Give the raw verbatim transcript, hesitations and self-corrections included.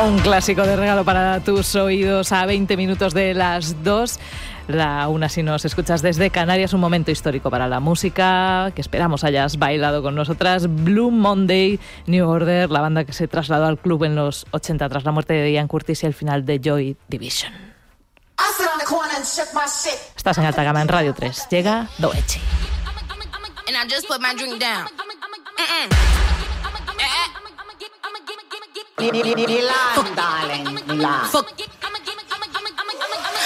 Un clásico de regalo para tus oídos a veinte minutos de las dos. La una si nos escuchas desde Canarias, un momento histórico para la música, que esperamos hayas bailado con nosotras. Blue Monday, New Order, la banda que se trasladó al club en los ochenta tras la muerte de Ian Curtis y el final de Joy Division. Estás en Alta Gama en Radio tres. Llega Doechi. And I just put my drink down. Relax, darling, relax. Fuck.